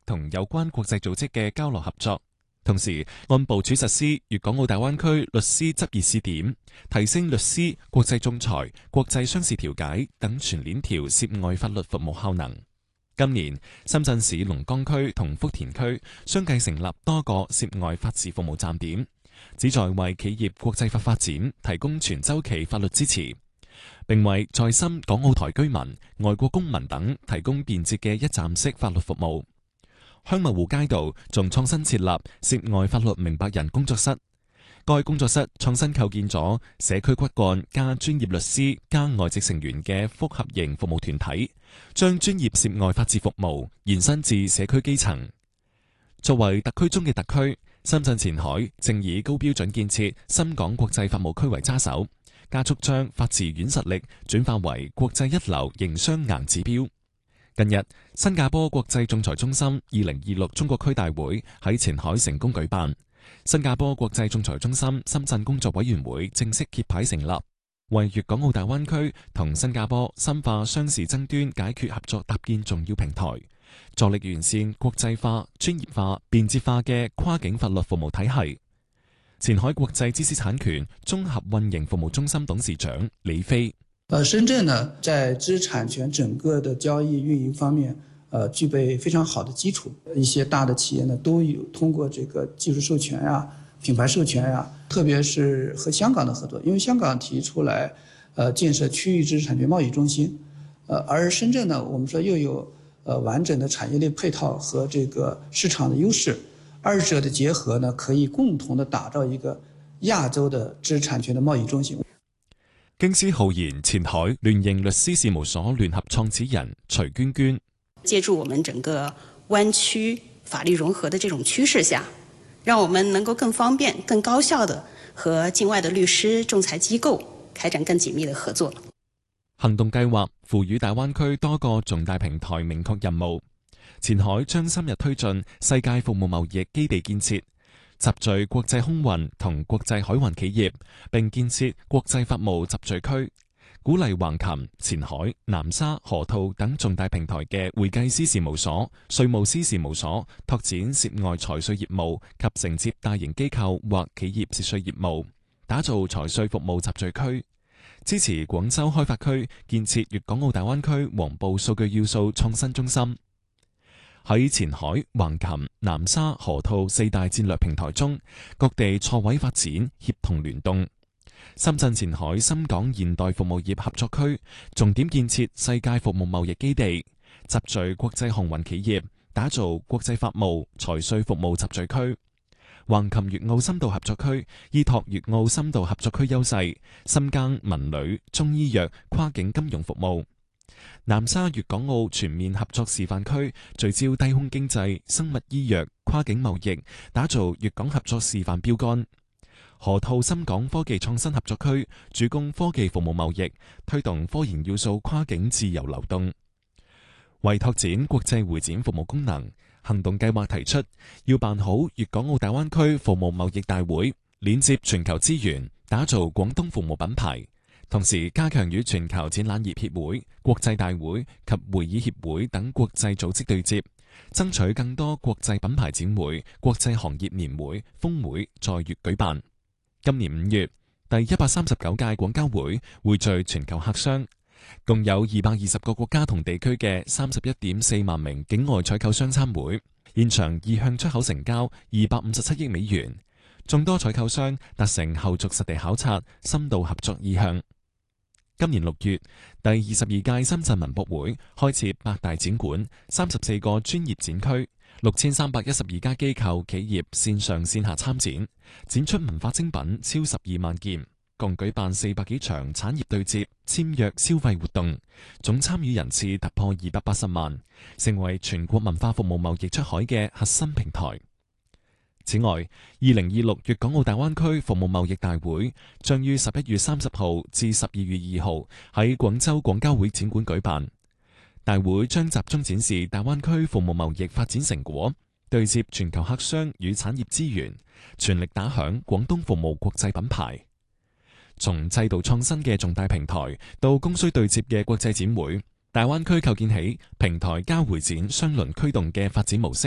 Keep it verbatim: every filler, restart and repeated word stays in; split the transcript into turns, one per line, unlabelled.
同有關國際組織嘅交流合作，同時按部署實施粵港澳大灣區律師執業試點，提升律師、國際仲裁、國際商事調解等全鏈條涉外法律服務效能。今年，深圳市龍崗區同福田區相繼成立多個涉外法治服務站點，旨在為企業國際化發展提供全周期法律支持，並為在深港澳台居民、外國公民等提供便捷嘅一站式法律服務。香蜜湖街道仲創新設立涉外法律明白人工作室，該工作室創新構建咗社區骨幹加專業律師加外籍成員嘅複合型服務團體，將專業涉外法治服務延伸至社區基層。作為特區中嘅特區，深圳前海正以高標準建設深港國際法務區為揸手，加速將法治軟實力轉化為國際一流營商硬指標。近日，新加坡國際仲裁中心二零二六中國區大會喺前海成功舉辦，新加坡國際仲裁中心深圳工作委員會正式揭牌成立，為粵港澳大灣區同新加坡深化商事爭端解決合作搭建重要平台，助力完善國際化、專業化、便捷化嘅跨境法律服務體系。前海國際知識產權綜合運營服務中心董事長李飛。
呃，深圳呢，在知識產權整個的交易運營方面，呃，具備非常好的基礎。一些大的企業呢，都有通過這個技術授權呀、品牌授權呀，特別是和香港的合作，因為香港提出來，呃，建設區域知識產權貿易中心，呃，而深圳呢，我們說又有呃完整的產業鏈配套和這個市場的優勢，二者的結合呢，可以共同的打造一個亞洲的知識產權的貿易中心。
京師浩然前海聯營律師事務所聯合創始人徐娟娟，
借助我們整個灣區法律融合的這種趨勢下，讓我們能夠更方便、更高效地和境外的律師、仲裁機構開展更緊密的合作。
行動計劃賦予大灣區多個重大平台明確任務，前海將深入推進世界服務貿易基地建設，集聚國際空運同國際海運企業，並建設國際法務集聚區，鼓勵橫琴、前海、南沙、河套等重大平台嘅會計師事務所、稅務師事務所拓展涉外財稅業務及承接大型機構或企業涉稅業務，打造財稅服務集聚區，支持廣州開發區建設粵港澳大灣區黃埔數據要素創新中心。喺前海、橫琴、南沙、河套四大戰略平台中，各地錯位發展，協同聯動。深圳前海深港現代服務業合作區重點建設世界服務貿易基地，集聚國際航運企業，打造國際法務、財稅服務集聚區。橫琴粵澳深度合作區依託粵澳深度合作區優勢，深耕文旅、中醫藥、跨境金融服務。南沙粵港澳全面合作示範區聚焦低空經濟、生物醫藥、跨境貿易，打造粵港合作示範標杆。河套深港科技創新合作區主攻科技服務貿易，推動科研要素跨境自由流動。為拓展國際會展服務功能，行動計劃提出要辦好粵港澳大灣區服務貿易大會，連接全球資源，打造廣東服務品牌。同時加強與全球展覽業協會、國際大會及會議協會等國際組織對接，爭取更多國際品牌展會、國際行業年會、峰會在粵舉辦。今年五月，第一百三十九屆廣交會匯聚全球客商，共有二百二十個國家同地區嘅三十一點四萬名境外採購商參會，現場意向出口成交二百五十七億美元，眾多採購商達成後續實地考察、深度合作意向。今年六月，第二十二屆深圳文博會開設八大展館、三十四個專業展區，六千三百一十二家機構企業線上線下參展，展出文化精品超十二萬件，共舉辦四百幾場產業對接、簽約消費活動，總參與人次突破二百八十萬，成為全國文化服務貿易出海嘅核心平台。此外，二零二六粵港澳大灣區服務貿易大會將於十一月三十號至十二月二號喺廣州廣交會展館舉辦。大會將集中展示大灣區服務貿易發展成果，對接全球客商與產業資源，全力打響廣東服務國際品牌。從制度創新嘅重大平台到供需對接嘅國際展會，大灣區構建起平台加會展雙輪驅動嘅發展模式。